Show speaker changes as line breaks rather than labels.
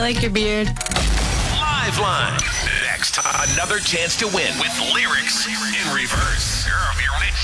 like your beard.
Liveline. Next, another chance to win with lyrics in reverse. You're